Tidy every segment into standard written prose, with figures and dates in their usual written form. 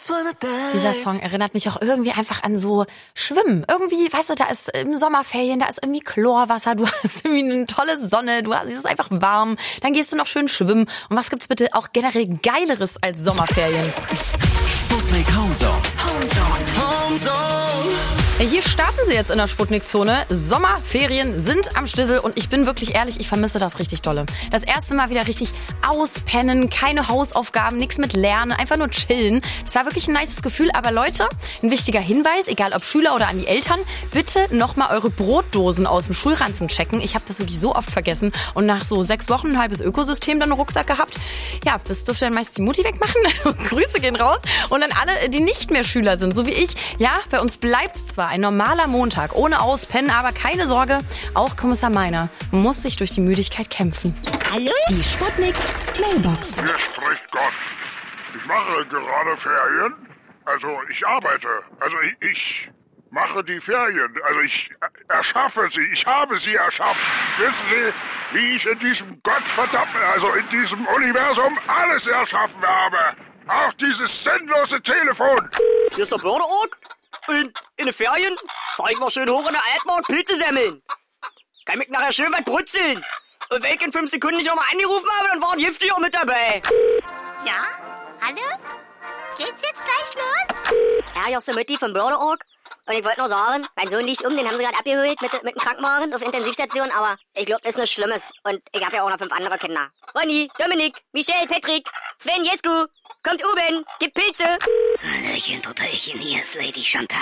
Dieser Song erinnert mich auch irgendwie einfach an so Schwimmen. Irgendwie, weißt du, da ist im Sommerferien, da ist irgendwie Chlorwasser, du hast irgendwie eine tolle Sonne, es ist einfach warm, dann gehst du noch schön schwimmen. Und was gibt's bitte auch generell Geileres als Sommerferien? Sputnik Homezone. Hier starten sie jetzt in der Sputnik-Zone. Sommerferien sind am Stissel und ich bin wirklich ehrlich, ich vermisse das richtig dolle. Das erste Mal wieder richtig auspennen, keine Hausaufgaben, nichts mit Lernen, einfach nur chillen. Das war wirklich ein nices Gefühl. Aber Leute, ein wichtiger Hinweis, egal ob Schüler oder an die Eltern, bitte nochmal eure Brotdosen aus dem Schulranzen checken. Ich habe das wirklich so oft vergessen und nach so 6 Wochen ein halbes Ökosystem dann einen Rucksack gehabt. Ja, das dürfte dann meist die Mutti wegmachen. Also Grüße gehen raus. Und an alle, die nicht mehr Schüler sind, so wie ich. Ja, bei uns bleibt's zwar ein normaler Montag, ohne Auspennen, aber keine Sorge, auch Kommissar Meiner muss sich durch die Müdigkeit kämpfen. Hallo? Die Sputnik Mailbox. Hier spricht Gott. Ich mache gerade Ferien. Also ich arbeite. Also ich mache die Ferien. Also ich erschaffe sie. Ich habe sie erschaffen. Wissen Sie, wie ich in diesem Gottverdammten, also in diesem Universum alles erschaffen habe? Auch dieses sinnlose Telefon. Hier ist der Börderorg. Und in den Ferien fahr ich mal schön hoch in der Altmark Pilze semmeln. Kann mich nachher schön was brutzeln. Und wenn ich in 5 Sekunden nicht nochmal angerufen habe, dann war ein Giftiger mit dabei. Ja? Hallo? Geht's jetzt gleich los? Ja, hier ist der Mutti vom Börderorg. Und ich wollte nur sagen, mein Sohn liegt den haben sie gerade abgeholt mit dem Krankenwagen auf Intensivstation, aber ich glaube, das ist nichts Schlimmes. Und ich habe ja auch noch 5 andere Kinder. Ronny, Dominik, Michelle, Patrick, Sven, Jesko, kommt oben, gibt Pilze. Hallöchen, Puppelchen, hier ist Lady Chantal.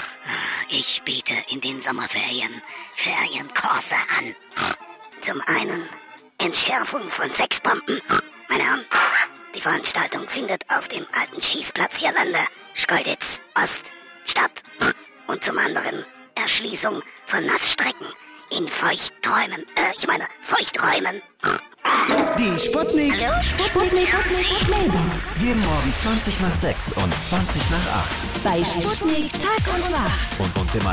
Ich biete in den Sommerferien Ferienkurse an. Zum einen Entschärfung von Sexbomben. Meine Herren, die Veranstaltung findet auf dem alten Schießplatz hier an der Schkeuditz Ost statt. Und zum anderen Erschließung von Nassstrecken in Feuchträumen. Feuchträumen. Die Sputnik. Hallo, Sputnik Mailbox. Jeden Morgen 20 nach 6 und 20 nach 8. Bei Sputnik Tag und Nacht. Und im